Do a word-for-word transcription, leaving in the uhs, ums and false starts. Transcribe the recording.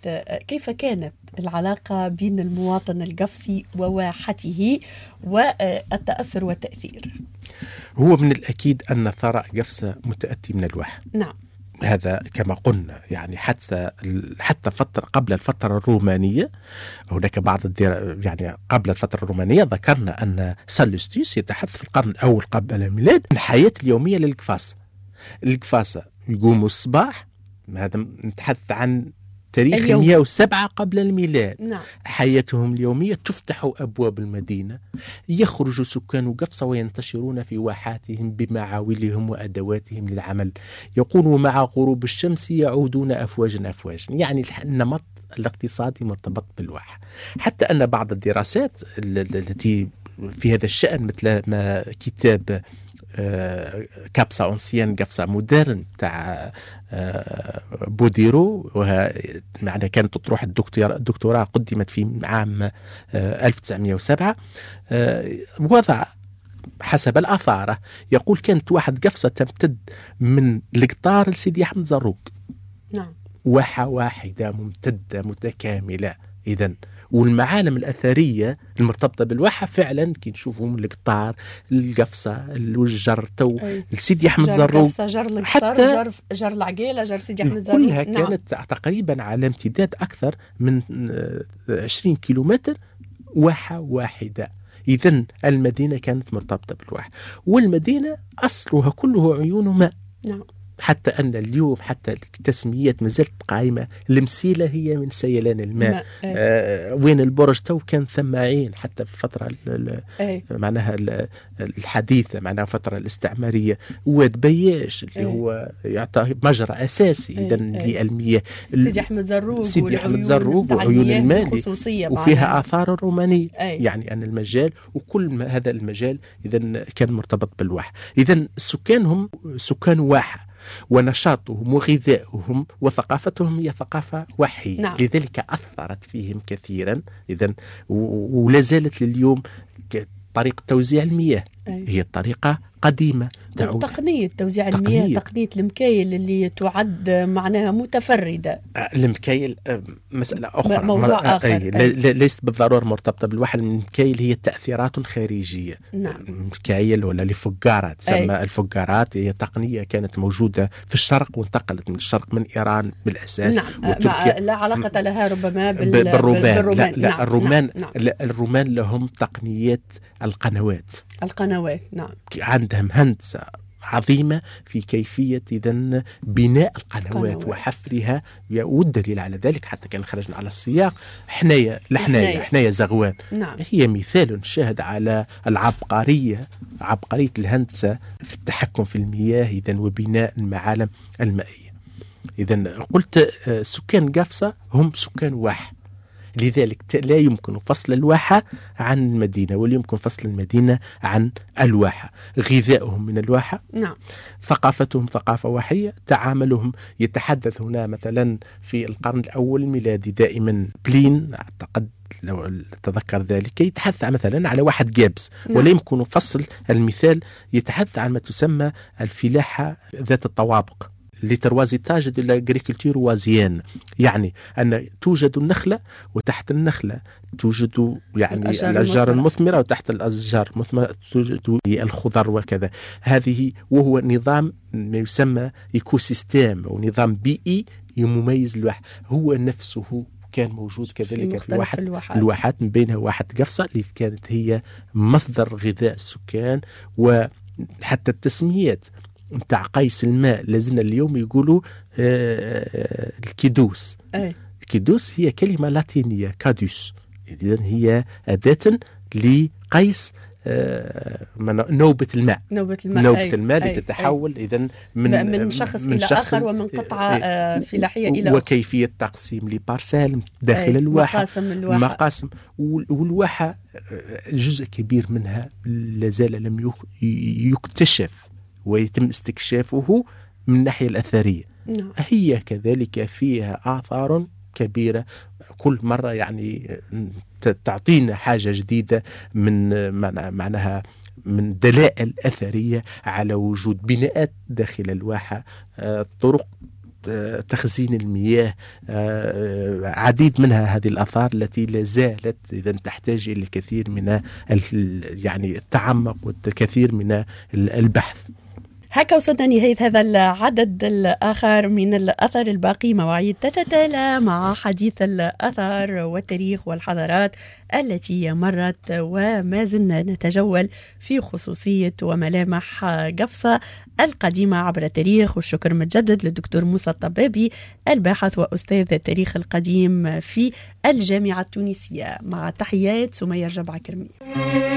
كيف كانت العلاقة بين المواطن القفصي وواحته والتأثر والتأثير؟ هو من الأكيد أن ثراء قفصة متأتي من الواحة. نعم، هذا كما قلنا، يعني حتى حتى فترة قبل الفترة الرومانية هناك بعض الدرا يعني قبل الفترة الرومانية ذكرنا أن سالوستيوس يتحدث في القرن الأول قبل الميلاد عن الحياة اليومية للقفاصة. القفاصة يقوموا الصباح، هذا نتحدث عن تاريخ اليوم. مئة وسبعة قبل الميلاد. نعم. حياتهم اليومية تفتح أبواب المدينة، يخرج سكان قفصة وينتشرون في واحاتهم بمعاولهم وأدواتهم للعمل، يقوموا مع غروب الشمس يعودون أفواجا أفواجا. يعني النمط الاقتصادي مرتبط بالواحة. حتى أن بعض الدراسات التي في هذا الشأن مثل ما كتاب كابسا أونسيان قفصة مودرن تاع بوديرو، ومعنى كانت تطرح الدكتوراه قدمت في عام ألف وتسعمئة وسبعة، وضع حسب الأثارة يقول كانت واحد قفصة تمتد من القطار لسيدي أحمد زروق. نعم. واحة واحدة ممتدة متكاملة. إذن والمعالم الأثرية المرتبطة بالواحة فعلا كي نشوفهم القطار، القفصة، الجر تو سيدي أحمد زروق، جر حتى جر, جر العقيلة، جر سيدي أحمد زروق كلها نعم. كانت تقريبا على امتداد أكثر من عشرين كيلومتر، واحة واحدة. إذن المدينة كانت مرتبطة بالواحة، والمدينة أصلها كله عيون ماء. نعم. حتى أن اليوم حتى التسميات مازالت قائمة. المسيلة هي من سيلان الماء. آه وين البرج تو كان ثم عين حتى في الفترة معناها الحديثة، معناها الفترة الاستعمارية. واد بياش اللي أي. هو يعطي مجرى أساسي إذا للمياه. سيدي أحمد زروق سيدي أحمد زروق وعيون الماء وفيها آثار رومانية. أي. يعني أن المجال وكل ما هذا المجال إذا كان مرتبط بالواحة. إذا السكان هم سكان واحة، ونشاطهم وغذائهم وثقافتهم هي ثقافة وحية. نعم. لذلك أثرت فيهم كثيرا. إذن ولا زالت لليوم طريقة توزيع المياه أي. هي الطريقة قديمة. تقنية توزيع تقنية. المياه، تقنية المكايل اللي تعد معناها متفردة. المكايل مسألة أخرى، موضوع آخر. ليست بالضرورة مرتبطة بالواحة. المكايل هي تأثيرات خارجية. نعم. المكايل ولا الفقارات تسمى الفقارات، هي تقنية كانت موجودة في الشرق وانتقلت من الشرق من إيران بالأساس. نعم. لا علاقة لها ربما بال... بالرومان. بالرومان. لا, لا نعم. الرومان نعم. لا الرومان لهم تقنيات القنوات. القنوات نعم. عندهم هندسة عظيمة في كيفية إذن بناء القنوات قنوات. وحفرها. والدليل على ذلك حتى كان خرجنا على السياق حنايا لحنايا حنايا زغوان. نعم. هي مثال شاهد على العبقرية، عبقرية الهندسة في التحكم في المياه إذن وبناء المعالم المائية. إذن قلت سكان قفصة هم سكان واحة، لذلك لا يمكن فصل الواحة عن المدينة ولا يمكن فصل المدينة عن الواحة. غذائهم من الواحة. نعم. ثقافتهم ثقافة واحية. تعاملهم يتحدث هنا مثلا في القرن الأول الميلادي دائما بلين أعتقد لو تذكر ذلك يتحدث مثلا على واحد جابس. نعم. ولا يمكن فصل المثال يتحدث عن ما تسمى الفلاحة ذات الطوابق، لتروازيتاج دو لاغريكولتور وازيان، يعني أن توجد النخلة وتحت النخلة توجد يعني الأشجار المثمرة وتحت الأشجار المثمرة توجد الخضر وكذا. هذه وهو نظام ما يسمى إيكو سيستيم أو نظام بيئي مميز للواحة. هو نفسه كان موجود كذلك في واحد الواحات من بينها واحد قفصة اللي كانت هي مصدر غذاء السكان. وحتى التسميات نتاع قيس الماء لازلنا اليوم يقولوا آه الكيدوس. أي. الكيدوس هي كلمة لاتينية كادوس، إذن هي أداة لقيس آه نوبة الماء. نوبة الماء, نوبة أي. الماء أي. لتتحول إذن من, من شخص من إلى شخص آخر ومن قطعة آه فلاحية إلى أخرى. وكيفية تقسيم لبارسال داخل أي. الواحة مقاسم الواحة. مقاسم والواحة جزء كبير منها لازال لم يكتشف ويتم استكشافه من الناحية الأثرية. نعم. هي كذلك فيها آثار كبيرة كل مرة يعني تعطينا حاجة جديدة من معناها من دلائل أثرية على وجود بناءات داخل الواحة، طرق تخزين المياه، عديد منها هذه الآثار التي لا زالت إذا تحتاج إلى الكثير من يعني التعمق والكثير من البحث. هكا وصلنا نهاية هذا العدد الآخر من الأثر الباقي. مواعيد تتتالى مع حديث الأثر والتاريخ والحضارات التي مرت، وما زلنا نتجول في خصوصية وملامح قفصة القديمة عبر التاريخ. والشكر متجدد للدكتور موسى الطبابي، الباحث وأستاذ التاريخ القديم في الجامعة التونسية. مع تحيات سمية الجبعة كرمي.